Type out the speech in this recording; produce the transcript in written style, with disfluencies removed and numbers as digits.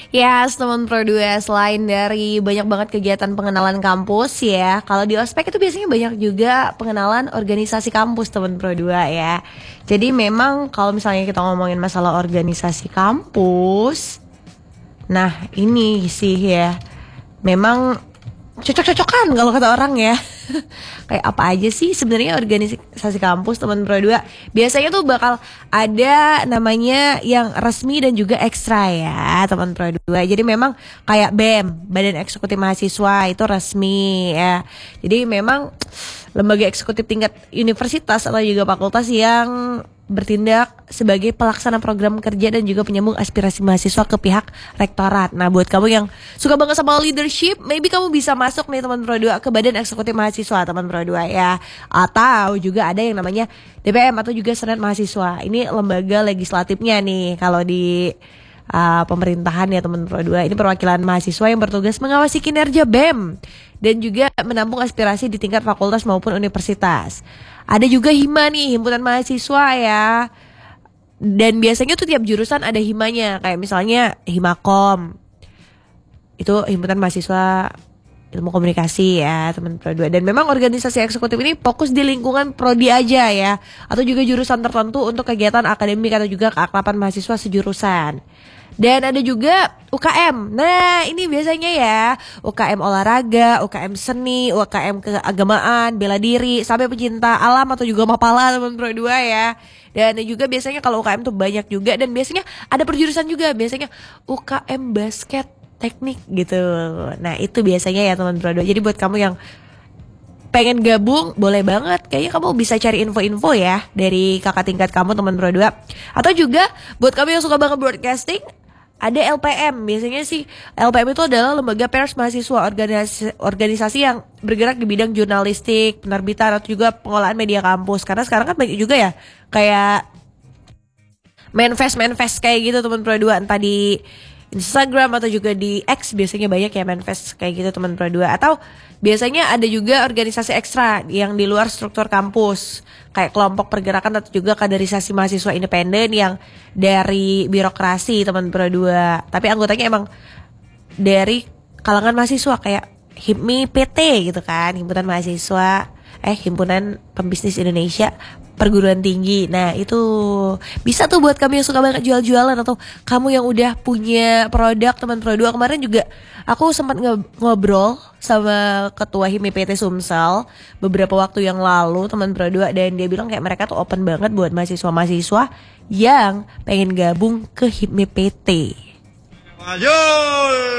Ya, teman Pro 2, selain dari banyak banget kegiatan pengenalan kampus ya, kalau di ospek itu biasanya banyak juga pengenalan organisasi kampus teman Pro 2 ya. Jadi memang kalau misalnya kita ngomongin masalah organisasi kampus, nah ini sih ya, memang cocok-cocokan kalau kata orang ya. Kayak apa aja sih sebenarnya organisasi kampus teman Pro 2? Biasanya tuh bakal ada namanya yang resmi dan juga ekstra ya teman Pro 2. Jadi memang kayak BEM, Badan Eksekutif Mahasiswa itu resmi ya. Jadi memang lembaga eksekutif tingkat universitas atau juga fakultas yang bertindak sebagai pelaksana program kerja dan juga penyambung aspirasi mahasiswa ke pihak rektorat. Nah, buat kamu yang suka banget sama leadership, maybe kamu bisa masuk nih teman Pro 2 ke Badan Eksekutif Mahasiswa teman Pro 2 ya. Atau juga ada yang namanya DPM atau juga Senat Mahasiswa. Ini lembaga legislatifnya nih kalau di pemerintahan ya teman Pro 2. Ini perwakilan mahasiswa yang bertugas mengawasi kinerja BEM dan juga menampung aspirasi di tingkat fakultas maupun universitas. Ada juga HIMA nih, himpunan mahasiswa ya. Dan biasanya tuh tiap jurusan ada himanya, kayak misalnya Himakom. Itu himpunan mahasiswa ilmu komunikasi ya teman Pro 2. Dan memang organisasi eksekutif ini fokus di lingkungan prodi aja ya, atau juga jurusan tertentu untuk kegiatan akademik atau juga keakraban mahasiswa sejurusan. Dan ada juga UKM. Nah ini biasanya ya UKM olahraga, UKM seni, UKM keagamaan, bela diri, sampai pecinta alam atau juga mapala teman Pro 2 ya. Dan juga biasanya kalau UKM tuh banyak juga. Dan biasanya ada perjurusan juga. Biasanya UKM basket teknik gitu. Nah itu biasanya ya teman Pro 2. Jadi buat kamu yang pengen gabung, boleh banget. Kayaknya kamu bisa cari info-info ya dari kakak tingkat kamu teman Pro 2. Atau juga buat kamu yang suka banget broadcasting, ada LPM. Biasanya sih LPM itu adalah lembaga pers mahasiswa, organisasi yang bergerak di bidang jurnalistik, penerbitan atau juga pengolahan media kampus. Karena sekarang kan banyak juga ya kayak manifest kayak gitu teman Pro 2, entah di Instagram atau juga di X biasanya banyak ya manifest kayak gitu teman Pro 2. Atau biasanya ada juga organisasi ekstra yang di luar struktur kampus, kayak kelompok pergerakan atau juga kaderisasi mahasiswa independen yang dari birokrasi teman Pro 2. Tapi anggotanya emang dari kalangan mahasiswa kayak HIPMI PT gitu kan, himpunan mahasiswa himpunan pembisnis Indonesia perguruan tinggi. Nah itu bisa tuh buat kamu yang suka banget jual-jualan atau kamu yang udah punya produk teman Pro 2. Kemarin juga aku sempat ngobrol sama ketua HIMI PT Sumsel beberapa waktu yang lalu teman Pro 2, dan dia bilang kayak mereka tuh open banget buat mahasiswa-mahasiswa yang pengen gabung ke HIMI PT.